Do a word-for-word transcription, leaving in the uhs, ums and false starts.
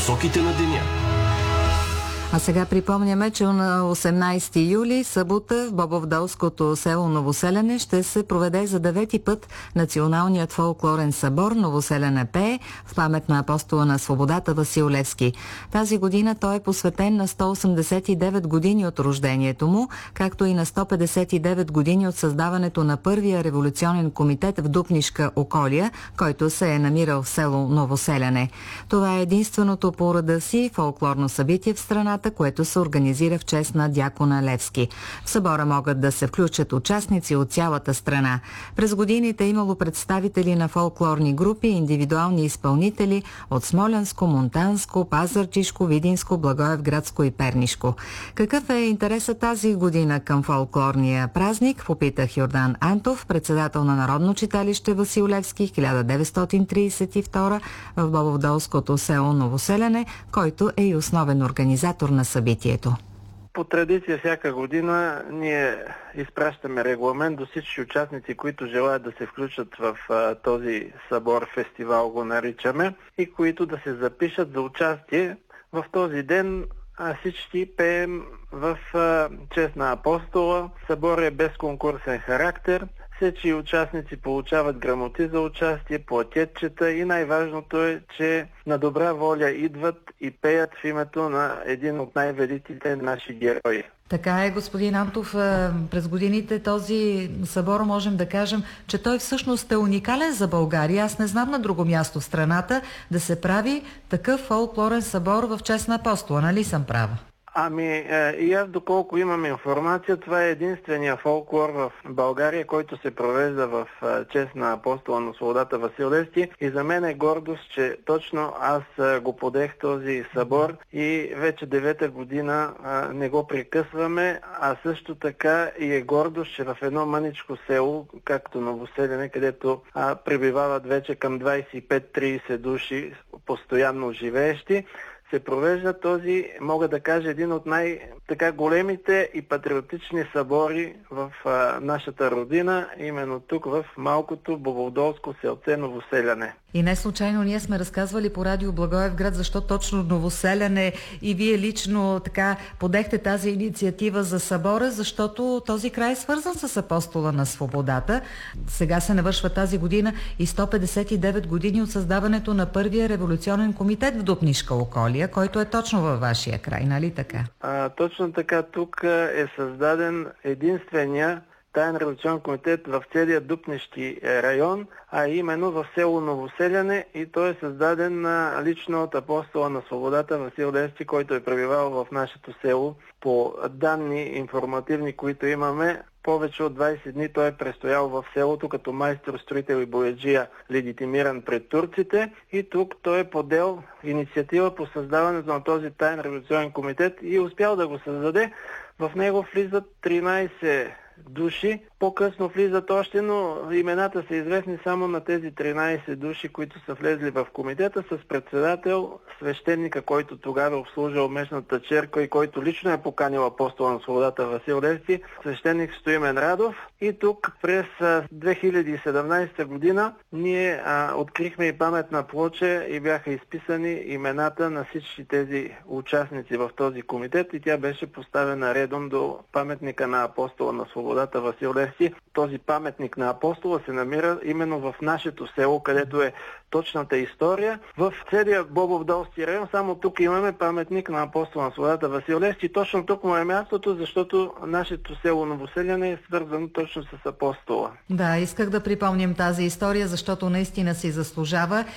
посоките на деня. А сега припомняме, че на осемнайсети юли, събота, в Бобовдолското село Новоселяне ще се проведе за девети път Националният фолклорен събор Новоселяне пее в памет на апостола на свободата Васил Левски. Тази година той е посветен на сто осемдесет и девет години от рождението му, както и на сто петдесет и девет години от създаването на първия революционен комитет в Дупнишка околия, който се е намирал в село Новоселяне. Това е единственото по рода си фолклорно събитие в страната, което се организира в чест на дякона Левски. В събора могат да се включат участници от цялата страна. През годините е имало представители на фолклорни групи и индивидуални изпълнители от Смолянско, Монтанско, Пазарджишко, Видинско, Благоевградско и Пернишко. Какъв е интересът тази година към фолклорния празник, попитах Йордан Антов, председател на Народно читалище Васил Левски хиляда деветстотин трийсет и втора в Бобовдолското село Новоселяне, който е и основен организатор на събитието. По традиция всяка година ние изпращаме регламент до всички участници, които желаят да се включат в а, този събор, фестивал го наричаме, и които да се запишат за участие. В този ден а, всички пеем в а, чест на апостола. Събор е без конкурсен характер. Всички участници получават грамоти за участие, платетчета и най-важното е, че на добра воля идват и пеят в името на един от най-великите наши герои. Така е, господин Антов. През годините този събор можем да кажем, че той всъщност е уникален за България. Аз не знам на друго място в страната да се прави такъв фолклорен събор в чест на апостола. Нали съм права? Ами и аз, доколко имам информация, това е единствения фолклор в България, който се провежда в чест на апостола на свободата Васил Левски. И за мен е гордост, че точно аз го подех този събор и вече девета година не го прекъсваме, а също така и е гордост, че в едно мъничко село, както Новоселяне, където пребивават вече към двайсет и пет до трийсет души постоянно живеещи, се провежда този, мога да кажа, един от най-така големите и патриотични събори в а, нашата родина, именно тук в малкото Бобовдолско селце Новоселяне. И не случайно ние сме разказвали по радио Благоевград, защо точно Новоселяне и вие лично така подехте тази инициатива за събора, защото този край е свързан с апостола на свободата. Сега се навършва тази година и сто петдесет и девет години от създаването на първия революционен комитет в Дупнишка околия, който е точно във вашия край, нали така? А, точно така. Тук е създаден единствения таен революционен комитет в целия Дупнишки район, а именно в село Новоселяне, и той е създаден лично от апостола на свободата Васил Левски, който е пребивал в нашето село. По данни информативни, които имаме, повече от двайсет дни той е престоял в селото като майстор, строител и бояджия, легитимиран пред турците, и тук той е подел инициатива по създаването на този таен революционен комитет и успял да го създаде. В него влизат тринайсет души. По-късно влизат още, но имената са известни само на тези тринайсет души, които са влезли в комитета, с председател, свещеника, който тогава обслужил местната черква и който лично е поканил апостола на свободата Васил Левски, свещеник Стоимен Радов. И тук през две хиляди и седемнайсета година ние а, открихме и паметна плоча и бяха изписани имената на всички тези участници в този комитет и тя беше поставена редом до паметника на апостола на свободата Васил Левски. Този паметник на апостола се намира именно в нашето село, където е точната история. В целия Бобовдолски район само тук имаме паметник на апостола на свободата Васил Левски. Точно тук му е мястото, защото нашето село Новоселяне е свързано точно с апостола. Да, исках да припомним тази история, защото наистина си заслужава